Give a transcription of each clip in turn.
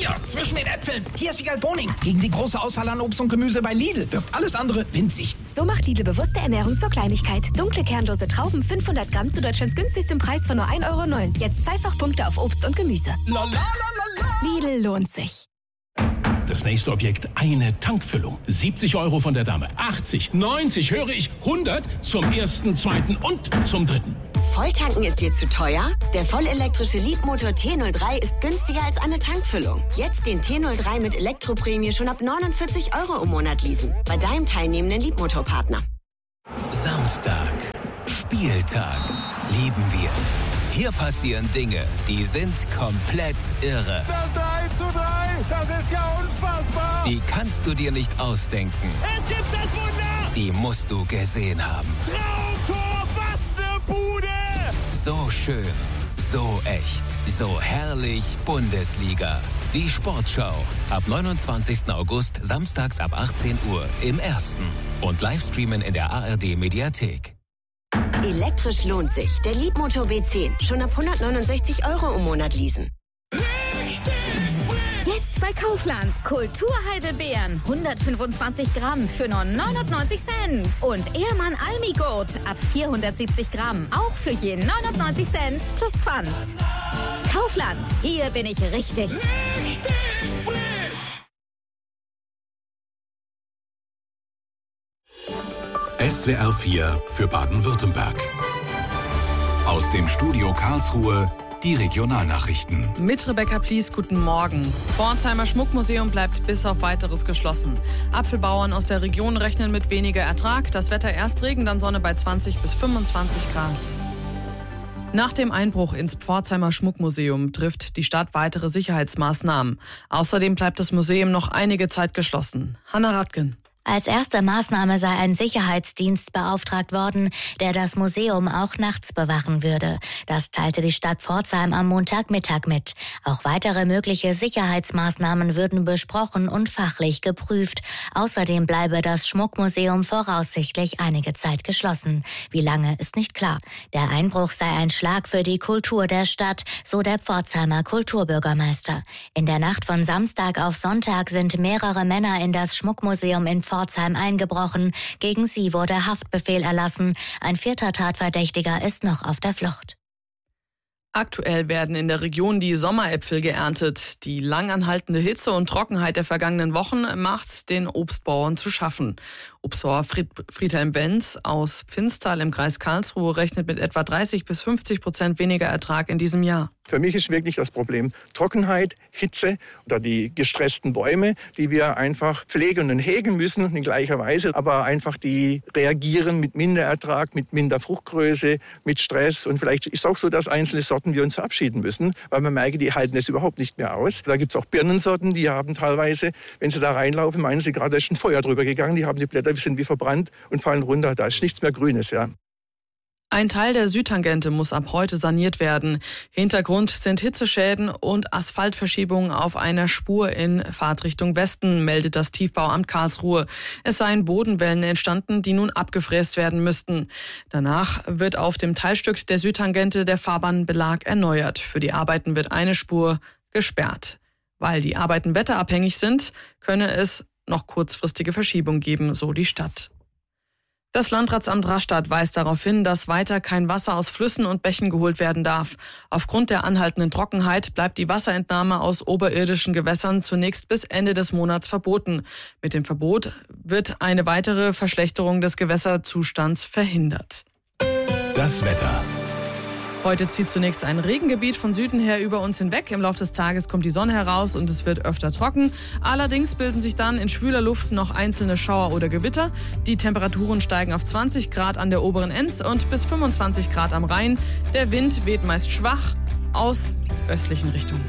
Hier, zwischen den Äpfeln. Hier ist Wiegald Boning. Gegen die große Auswahl an Obst und Gemüse bei Lidl wirkt alles andere winzig. So macht Lidl bewusste Ernährung zur Kleinigkeit. Dunkle kernlose Trauben 500 Gramm zu Deutschlands günstigstem Preis von nur 1,09 €. Jetzt Zweifachpunkte auf Obst und Gemüse. Lidl lohnt sich. Das nächste Objekt, eine Tankfüllung. 70 € von der Dame. 80, 90, höre ich, 100 zum ersten, zweiten und zum dritten. Volltanken ist dir zu teuer? Der vollelektrische Leapmotor T03 ist günstiger als eine Tankfüllung. Jetzt den T03 mit Elektroprämie schon ab 49 € im Monat leasen. Bei deinem teilnehmenden Leapmotor-Partner. Samstag. Spieltag. Lieben wir. Hier passieren Dinge, die sind komplett irre. Das 3:3, das ist ja unfassbar. Die kannst du dir nicht ausdenken. Es gibt das Wunder. Die musst du gesehen haben. Traumtor, was eine Bude. So schön, so echt, so herrlich Bundesliga. Die Sportschau. Ab 29. August, samstags ab 18 Uhr im Ersten. Und Livestreamen in der ARD-Mediathek. Elektrisch lohnt sich. Der Leapmotor B10. Schon ab 169 € im Monat leasen. Jetzt bei Kaufland. Kulturheidelbeeren. 125 Gramm für nur 99 Cent. Und Ehrmann Almigurt ab 470 Gramm. Auch für je 99 Cent plus Pfand. Kaufland. Hier bin ich richtig. SWR 4 für Baden-Württemberg. Aus dem Studio Karlsruhe die Regionalnachrichten. Mit Rebecca Plies, guten Morgen. Pforzheimer Schmuckmuseum bleibt bis auf Weiteres geschlossen. Apfelbauern aus der Region rechnen mit weniger Ertrag. Das Wetter erst Regen, dann Sonne bei 20 bis 25 Grad. Nach dem Einbruch ins Pforzheimer Schmuckmuseum trifft die Stadt weitere Sicherheitsmaßnahmen. Außerdem bleibt das Museum noch einige Zeit geschlossen. Hanna Radgen. Als erste Maßnahme sei ein Sicherheitsdienst beauftragt worden, der das Museum auch nachts bewachen würde. Das teilte die Stadt Pforzheim am Montagmittag mit. Auch weitere mögliche Sicherheitsmaßnahmen würden besprochen und fachlich geprüft. Außerdem bleibe das Schmuckmuseum voraussichtlich einige Zeit geschlossen. Wie lange, ist nicht klar. Der Einbruch sei ein Schlag für die Kultur der Stadt, so der Pforzheimer Kulturbürgermeister. In der Nacht von Samstag auf Sonntag sind mehrere Männer in das Schmuckmuseum in Pforzheim eingebrochen. Gegen sie wurde Haftbefehl erlassen. Ein 4. Tatverdächtiger ist noch auf der Flucht. Aktuell werden in der Region die Sommeräpfel geerntet. Die langanhaltende Hitze und Trockenheit der vergangenen Wochen macht den Obstbauern zu schaffen. Obstbauer Friedhelm Wenz aus Pfinstal im Kreis Karlsruhe rechnet mit etwa 30 bis 50% weniger Ertrag in diesem Jahr. Für mich ist wirklich das Problem Trockenheit, Hitze oder die gestressten Bäume, die wir einfach pflegen und hegen müssen in gleicher Weise, aber einfach die reagieren mit Minderertrag, mit minder Fruchtgröße, mit Stress, und vielleicht ist es auch so, dass einzelne Sorten wir uns verabschieden müssen, weil man merkt, die halten es überhaupt nicht mehr aus. Da gibt es auch Birnensorten, die haben teilweise, wenn sie da reinlaufen, meinen sie gerade, da ist ein Feuer drüber gegangen, die haben die Blätter sind wie verbrannt und fallen runter, da ist nichts mehr Grünes, ja. Ein Teil der Südtangente muss ab heute saniert werden. Hintergrund sind Hitzeschäden und Asphaltverschiebungen auf einer Spur in Fahrtrichtung Westen, meldet das Tiefbauamt Karlsruhe. Es seien Bodenwellen entstanden, die nun abgefräst werden müssten. Danach wird auf dem Teilstück der Südtangente der Fahrbahnbelag erneuert. Für die Arbeiten wird eine Spur gesperrt. Weil die Arbeiten wetterabhängig sind, könne es noch kurzfristige Verschiebungen geben, so die Stadt. Das Landratsamt Rastatt weist darauf hin, dass weiter kein Wasser aus Flüssen und Bächen geholt werden darf. Aufgrund der anhaltenden Trockenheit bleibt die Wasserentnahme aus oberirdischen Gewässern zunächst bis Ende des Monats verboten. Mit dem Verbot wird eine weitere Verschlechterung des Gewässerzustands verhindert. Das Wetter. Heute zieht zunächst ein Regengebiet von Süden her über uns hinweg. Im Laufe des Tages kommt die Sonne heraus und es wird öfter trocken. Allerdings bilden sich dann in schwüler Luft noch einzelne Schauer oder Gewitter. Die Temperaturen steigen auf 20 Grad an der oberen Enz und bis 25 Grad am Rhein. Der Wind weht meist schwach aus östlichen Richtungen.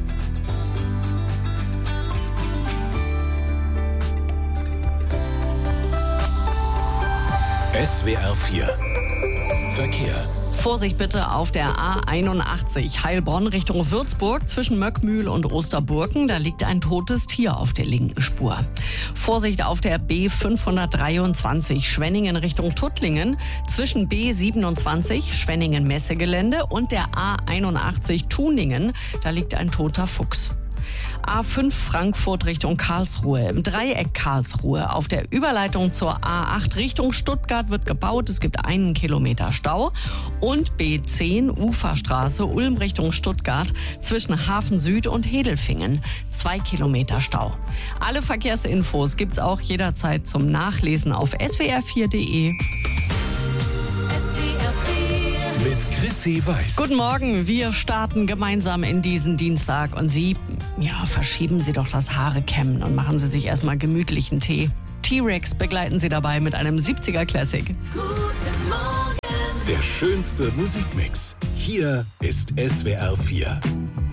SWR 4 Verkehr. Vorsicht bitte auf der A81 Heilbronn Richtung Würzburg zwischen Möckmühl und Osterburken. Da liegt ein totes Tier auf der linken Spur. Vorsicht auf der B523 Schwenningen Richtung Tuttlingen zwischen B27 Schwenningen Messegelände und der A81 Tuningen. Da liegt ein toter Fuchs. A5 Frankfurt Richtung Karlsruhe, im Dreieck Karlsruhe. Auf der Überleitung zur A8 Richtung Stuttgart wird gebaut. Es gibt 1 Kilometer Stau. Und B10 Uferstraße Ulm Richtung Stuttgart zwischen Hafen Süd und Hedelfingen. 2 Kilometer Stau. Alle Verkehrsinfos gibt's auch jederzeit zum Nachlesen auf swr4.de. Mit Chrissy Weiß. Guten Morgen, wir starten gemeinsam in diesen Dienstag und Sie, verschieben Sie doch das Haare kämmen und machen Sie sich erstmal gemütlichen Tee. T-Rex begleiten Sie dabei mit einem 70er Classic. Guten Morgen. Der schönste Musikmix. Hier ist SWR 4.